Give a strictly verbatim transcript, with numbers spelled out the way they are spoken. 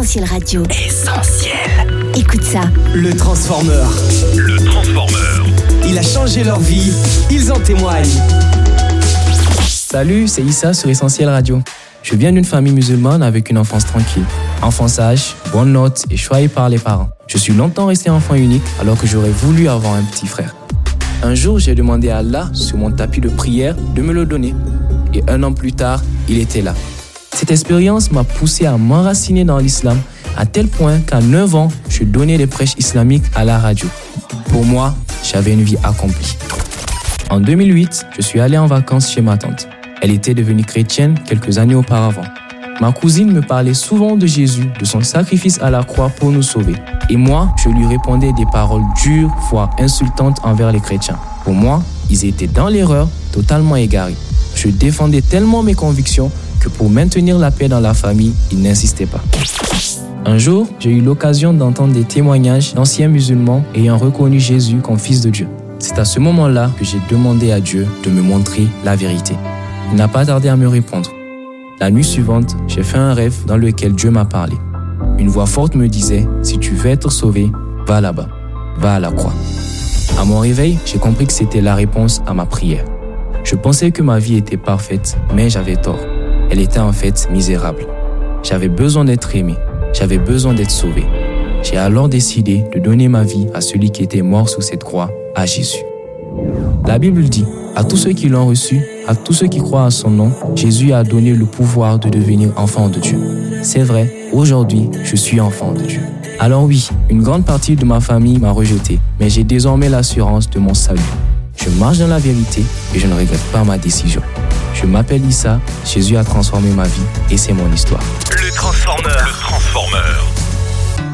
Essentiel Radio. Essentiel. Écoute ça. Le Transformeur. Le Transformeur. Il a changé leur vie. Ils en témoignent. Salut, c'est Issa sur Essentiel Radio. Je viens d'une famille musulmane avec une enfance tranquille. Enfant sage, bonne note et choyé par les parents. Je suis longtemps resté enfant unique alors que j'aurais voulu avoir un petit frère. Un jour, j'ai demandé à Allah, sur mon tapis de prière, de me le donner. Et un an plus tard, il était là. Cette expérience m'a poussé à m'enraciner dans l'islam, à tel point qu'à neuf ans, je donnais des prêches islamiques à la radio. Pour moi, j'avais une vie accomplie. En deux mille huit, je suis allé en vacances chez ma tante. Elle était devenue chrétienne quelques années auparavant. Ma cousine me parlait souvent de Jésus, de son sacrifice à la croix pour nous sauver. Et moi, je lui répondais des paroles dures, voire insultantes envers les chrétiens. Pour moi, ils étaient dans l'erreur, totalement égarés. Je défendais tellement mes convictions que pour maintenir la paix dans la famille, ils n'insistaient pas. Un jour, j'ai eu l'occasion d'entendre des témoignages d'anciens musulmans ayant reconnu Jésus comme fils de Dieu. C'est à ce moment-là que j'ai demandé à Dieu de me montrer la vérité. Il n'a pas tardé à me répondre. La nuit suivante, j'ai fait un rêve dans lequel Dieu m'a parlé. Une voix forte me disait « Si tu veux être sauvé, va là-bas, va à la croix ». À mon réveil, j'ai compris que c'était la réponse à ma prière. Je pensais que ma vie était parfaite, mais j'avais tort. Elle était en fait misérable. J'avais besoin d'être aimé, j'avais besoin d'être sauvé. J'ai alors décidé de donner ma vie à celui qui était mort sous cette croix, à Jésus. La Bible dit, à tous ceux qui l'ont reçu, à tous ceux qui croient à son nom, Jésus a donné le pouvoir de devenir enfant de Dieu. C'est vrai, aujourd'hui, je suis enfant de Dieu. Alors oui, une grande partie de ma famille m'a rejeté, mais j'ai désormais l'assurance de mon salut. Je marche dans la vérité et je ne regrette pas ma décision. Je m'appelle Issa, Jésus a transformé ma vie et c'est mon histoire. Le Transformeur. Le Transformeur.